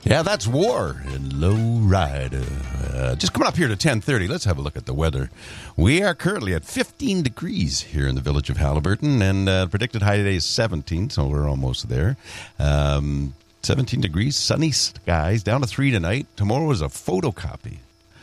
Yeah, that's War in Low Rider. Just coming up here to 10:30, let's have a look at the weather. We are currently at 15 degrees here in the village of Halliburton, and predicted high today is 17, so we're almost there. 17 degrees, sunny skies, down to 3 tonight. Tomorrow is a photocopy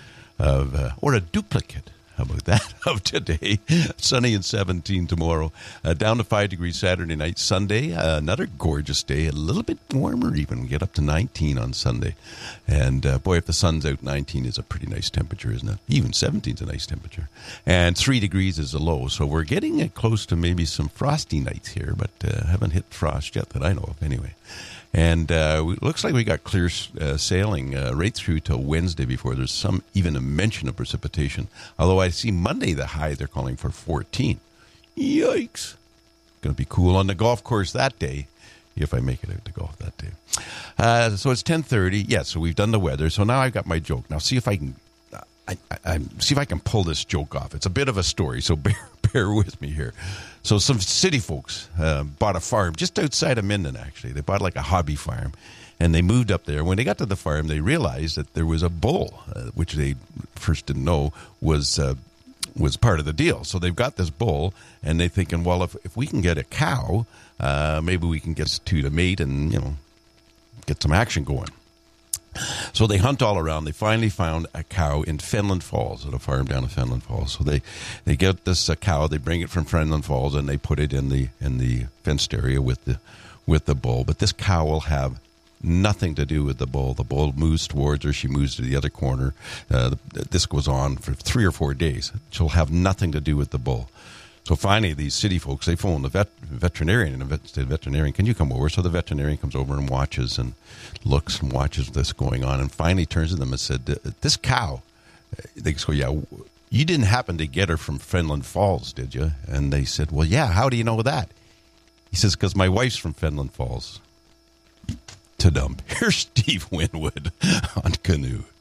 of, or a duplicate. How about that, of today? Sunny and 17 tomorrow. Down to 5 degrees Saturday night. Sunday, another gorgeous day. A little bit warmer even. We get up to 19 on Sunday. And boy, if the sun's out, 19 is a pretty nice temperature, isn't it? Even 17 is a nice temperature. And 3 degrees is the low. So we're getting close to maybe some frosty nights here, but haven't hit frost yet that I know of anyway. And it looks like we got clear sailing right through till Wednesday before there's even a mention of precipitation. Although I see Monday the high they're calling for 14. Yikes. Going to be cool on the golf course that day, if I make it out to golf that day. So it's 10:30. Yeah, so we've done the weather. So now I've got my joke. Now see if I can see if I can pull this joke off. It's a bit of a story, so bear with me here. So some city folks bought a farm just outside of Minden, actually. They bought like a hobby farm, and they moved up there. When they got to the farm, they realized that there was a bull, which they first didn't know was part of the deal. So they've got this bull, and they're thinking, well, if we can get a cow, maybe we can get two to mate and, get some action going. So they hunt all around. They finally found a cow in Fenland Falls, at a farm down in Fenland Falls. So they get this cow, they bring it from Fenland Falls, and they put it in the fenced area with the bull. But this cow will have nothing to do with the bull. The bull moves towards her. She moves to the other corner. This goes on for 3 or 4 days. She'll have nothing to do with the bull. So finally, these city folks, they phone the veterinarian, and the veterinarian, can you come over? So the veterinarian comes over and watches and looks and watches this going on, and finally turns to them and said, this cow, they go, yeah, you didn't happen to get her from Fenland Falls, did you? And they said, well, yeah, how do you know that? He says, because my wife's from Fenland Falls. To dump. Here's Steve Winwood on Canoe.